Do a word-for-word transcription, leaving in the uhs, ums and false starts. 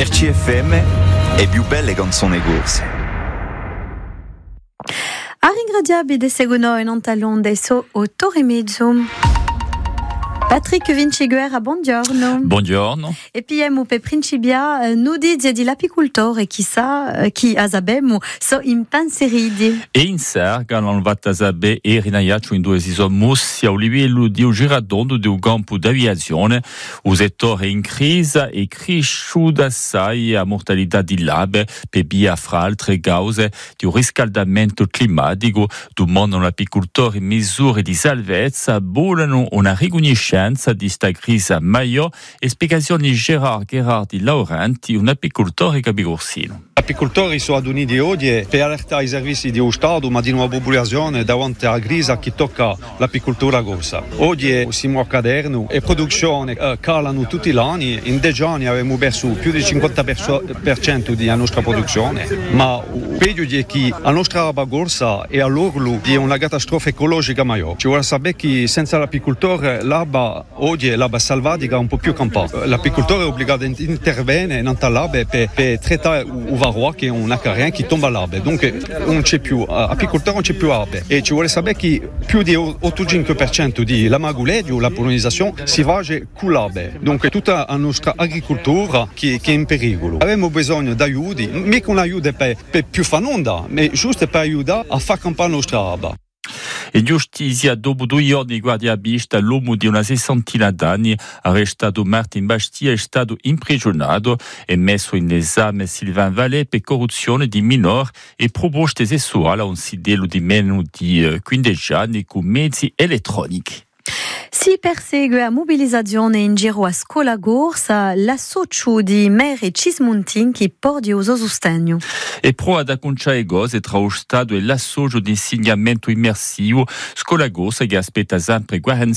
R C F M è più belle canzoni corse. A ringraziabi de seguno in ontalon de so o torre mezzo. Patrick Vinciguera, buongiorno. Buongiorno. E piemu pe principia eh, nudizie di l'apicultore chissà eh, chi asabemu so impensieridi. E in serga non va a sapere e rinaiaccio in due si sono mossi a livello di un giradondo di un campo d'aviazione. Un settore in crisi e cresciuta assai a mortalità di labe per via fra altre cause di un riscaldamento climatico. Domandano l'apicultore misure di salvezza, volano una riconoscenza di sta crisi maggiore e spiegazioni di Gerard Gerardi Laurenti, un apicoltore capicorsino. Gli apicoltori sono riuniti oggi per allertare i servizi di Stato, ma di una popolazione davanti alla crisi che tocca l'apicoltura corsa. Oggi siamo a caderno e produzione eh, calano tutti gli anni. In dieci anni abbiamo perso più del cinquanta per cento della nostra produzione, ma peggio è che la nostra roba corsa è all'orlo di una catastrofe ecologica maggiore. Ci vuole sapere che senza l'apicoltore l'aba oggi è l'aba salvatica un po' più campata. L'apicoltore è obbligato a intervenire in l'aba per, per trattare il varroa che è un acarien che tomba l'aba. Dunque non c'è più apicoltore, non c'è più ape. E ci vuole sapere che più di ottantacinque per cento di la maguleggio, la pollinizzazione, si va con l'abe. Dunque tutta la nostra agricoltura che, che è in pericolo. Abbiamo bisogno di aiuti, mica un aiuto per, per più fanonda, ma giusto per aiutare a far campare la nostra aba. E giustizia, dopo due giorni guardia a vista, l'uomo di una sessantina d'anni, arrestato Martin Bastia, è stato imprigionato e messo in esame Sylvain Vallet per corruzione di minore e proposte sessuali a un sidello di meno di quindici anni con mezzi elettronici. Si persegue a mobilizzazione in giro a scuola corsa l'associo di Mere Cismontin che porta il suo sostegno. E pro ad acconciare cose tra lo Stato e l'associo di insegnamento immersivo, scuola corsa che aspetta sempre quaranta